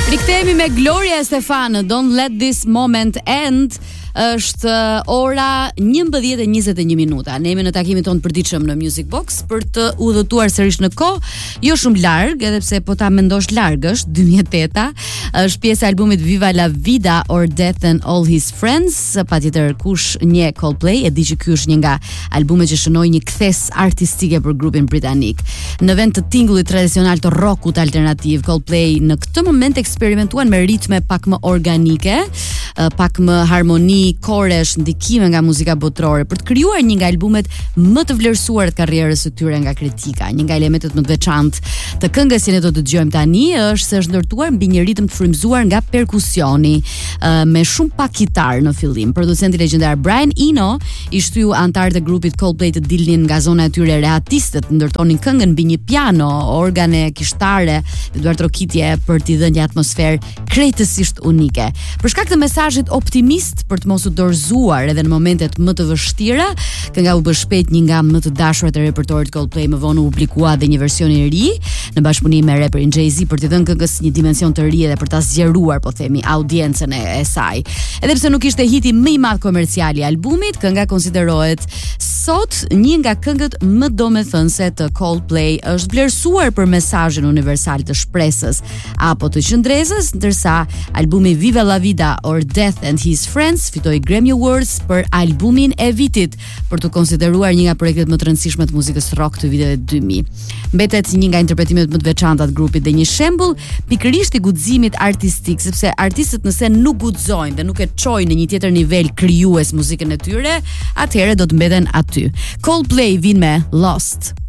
Rikthehemi me Gloria Estefan, Don't Let This Moment End. Është ora 11:21 minuta. Ne jemi në takimin tonë përditshëm në Music Box për të udhëtuar sërish në kohë, jo shumë larg, edhe pse po ta mendosh larg është 2008. Është pjesë e albumit Viva la Vida or Death and All His Friends. Patjetër kush njeh Coldplay e di që ky është një nga albumet që shënoi një kthes artistike për grupin britanik. Në vend të tingullit tradicional të rockut alternativ, Coldplay në këtë moment eksperimentuan me ritme pak më organike, pak më harmoni koresh, ndikime nga muzika botërore për të krijuar një nga albumet më të vlerësuar të karrierës së tyre nga kritika. Një nga elementet më të veçantë të këngës që ne do të dëgjojmë tani është se është ndërtuar mbi një ritëm të frymëzuar nga perkusioni, me shumë pak kitar në fillim. Producenti legjendar Brian Eno i shtyu anëtarët e grupit Coldplay të dilnin nga zona e tyre rehatiste, të ndërtonin këngën mbi një piano, organe kishtare, duart rokitje për t'i dhënë një atmosferë krejtësisht unike. Për shkak të mesazhit optimist për të mos u dorëzuar edhe në momentet më të vështira, kënga u bë shpejt një nga më të dashurat e repertorit Coldplay. Më vonë u publikua dhe një version i ri në bashkëpunim me raperin Jay-Z për t'i dhënë këngës një dimension të ri dhe për ta zgjeruar, po themi, audiencën e saj. Edhe pse nuk ishte hiti më i madh komercial i albumit, kënga konsiderohet sot një nga këngët më domethënëse të Coldplay. Është vlerësuar për mesazhin universal të shpresës apo të qëndrezës, ndërsa albumi Viva la Vida or Death and His Friends fitoi Grammy Awards për albumin e vitit, për të konsideruar një nga projektet më të rëndësishme të muzikës rock të viteve 2000. Mbetet një nga interpretimet më të veçanta të grupit dhe një shembull pikërisht i guximit artistik, sepse artistët nëse nuk guxojnë dhe nuk e çojnë në një tjetër nivel krijues muzikën e tyre, atëherë do të mbeten aty. Coldplay vin me Lost.